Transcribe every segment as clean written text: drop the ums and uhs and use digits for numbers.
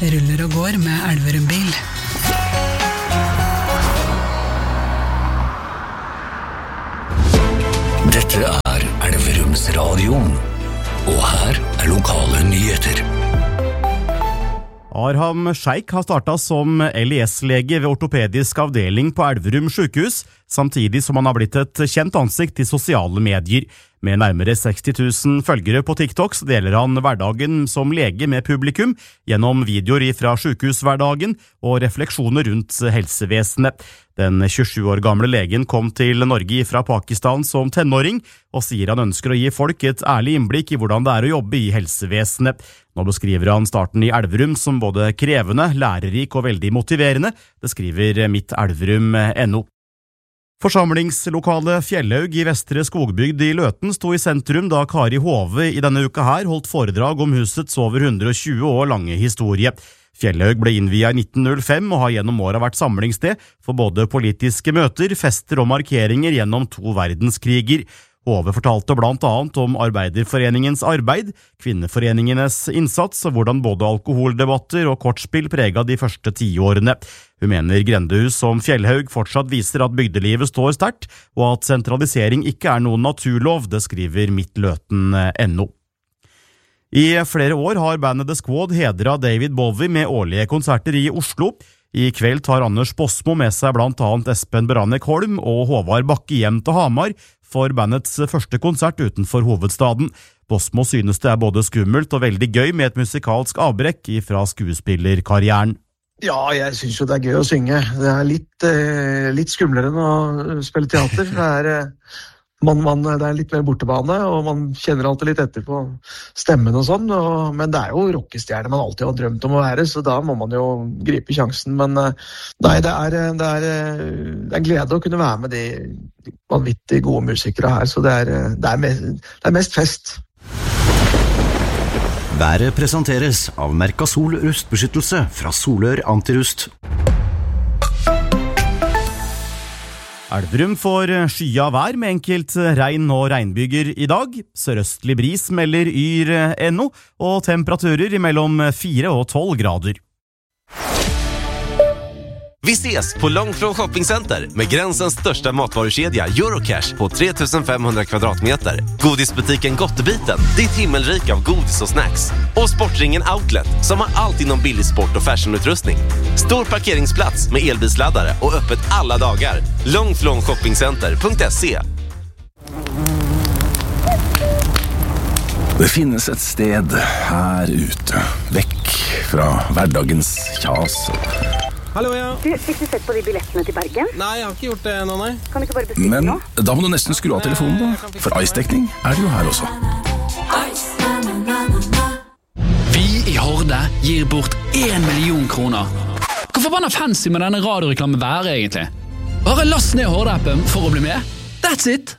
ruller og går med Elverum bil. Dette Elverums Radio, og her lokale nyheter. Arham Sheikh har startet som LIS-lege ved ortopedisk avdeling på Elverum sykehus, samtidig som han har blitt et kjent ansikt i sosiale medier. Med nærmere 60 000 følgere på TikTok så deler han hverdagen som lege med publikum gjennom videoer fra sykehushverdagen og refleksjoner rundt helsevesenet. Den 27 år gamle legen kom til Norge fra Pakistan som tenåring og sier han ønsker å gi folk et ærlig innblikk i hvordan det å jobbe i helsevesenet. Nå beskriver han starten i Elverum som både krevende, lærerik og veldig motiverende, det skriver mittelverum.no. Forsamlingslokalet Fjellhaug i Vestre Skogbygd i Løten sto i sentrum da Kari Hove i denne uka her holdt foredrag om husets over 120 år lange historie. Fjellhaug ble innviet i 1905 og har gjennom året vært samlingssted for både politiske møter, fester og markeringer gjennom 2 verdenskriger. Hove fortalte blant annet om Arbeiderforeningens arbeid, kvinneforeningenes innsats og hvordan både alkoholdebatter og kortspill preget de første 10 årene. Hun mener grendehus som Fjellhaug fortsatt viser at bygdelivet står sterkt, og at sentralisering ikke noen naturlov, det skriver mittløten.no. I flere år har bandet The Squad hedret David Bowie med årlige konserter i Oslo. I kveld tar Anders Bosmo med seg blant annet Espen Beranek Holm og Håvard Bakke hjem til Hamar for bandets første konsert utenfor hovedstaden. Bosmo synes det både skummelt og veldig gøy med et musikalsk avbrekk fra skuespillerkarrieren. Ja, jeg synes jo det gøy å synge. Det litt skumlere enn å spille teater. Det litt mer bortebane, og man kjenner alltid litt etter på stemmen og sånn, men det jo rockestjerne man alltid har drømt om å være, så da må man jo gripe sjansen. Men nei, det en glede å kunne være med de vanvittig gode musikere her, så det mest fest. Været presenteres av Mercasol rustbeskyttelse fra Solør Antirust. Elverum får skya vær med enkelt regn og regnbyger i dag. Sørøstlig bris melder yr.no, og temperaturer mellom 4 og 12 grader. Vi ses på Långflon Shoppingcenter med gränsens största matvarukedja Eurocash på 3500 kvadratmeter. Godisbutiken Gottebiten, ditt himmelrik av godis och snacks. Och Sportringen Outlet som har allt inom billig sport- och fashionutrustning. Stor parkeringsplats med elbilsladdare och öppet alla dagar. Långflonshoppingcenter.se. Det finnes et sted her ute, vekk fra hverdagens kjas. Hallo, ja. Du, fikk du sett på de billettene til Bergen? Nei, jeg har ikke gjort det ennå, nei. Kan du ikke bare bestille nå? Men da må du nesten skru av telefonen da, for Ice-dekning det jo her også. Vi i Horde gir bort 1 million kroner. Hvor forbanna fancy med denne radioreklamen være egentlig? Bare last ned Horde-appen for å bli med. That's it!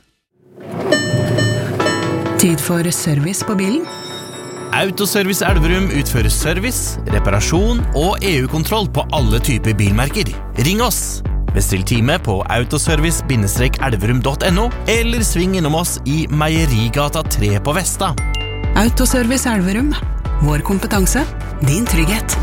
Tid for service på bilen. Autoservice Elverum utfører service, reparasjon og EU-kontroll på alle typer bilmerker. Ring oss! Bestill time på autoservice-elverum.no eller sving innom oss i Meierigata 3 på Vesta. Autoservice Elverum. Vår kompetanse, din trygghet.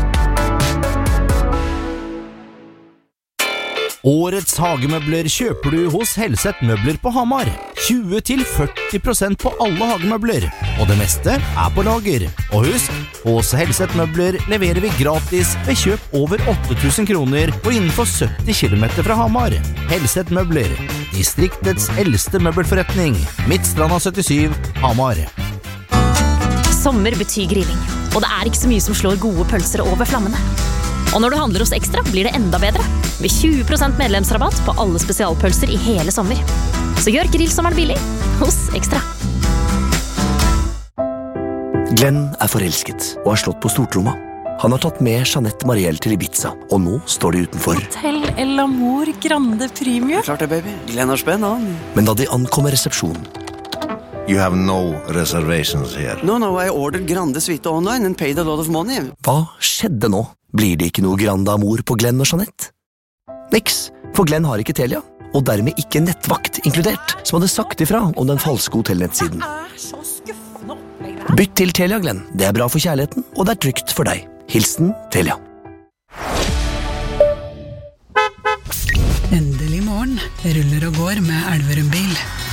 Årets hagemøbler kjøper du hos Helseth Møbler på Hamar. 20-40% på alle hagemøbler, og det meste på lager. Og husk, hos Helseth Møbler leverer vi gratis ved kjøp over 8000 kroner og innenfor 70 kilometer fra Hamar. Helseth Møbler, distriktets eldste møbelforretning. Midtstranda 77, Hamar. Sommer betyr grilling, og det ikke så mye som slår gode pølser over flammene. Og når du handler hos Ekstra, blir det enda bedre. Med 20% medlemsrabatt på alle spesialpølser i hele sommer. Så gjør grillsommeren billig hos Ekstra. Glenn forelsket og har slått på stortromma. Han har tatt med Jeanette Marielle til Ibiza, og nå står de utenfor. Hotel El Amor Grande Premium. Klart det, baby. Glenn har spenn, han. Men da de ankommer resepsjonen, You have no reservations here. No, I ordered Grande Suite online and paid a lot of money. Hva skjedde nå? Blir det ikke noe Grande Amor på Glenn og Jeanette? Niks, for Glenn har ikke Telia, og dermed ikke nettvakt inkludert, som hadde sagt ifra om den falske hotellnettsiden. Så skuffende opplegg det Bytt til Telia, Glenn. Det bra for kjærligheten, og det trygt for deg. Hilsen Telia. Endelig morgen ruller og går med Elverum bil.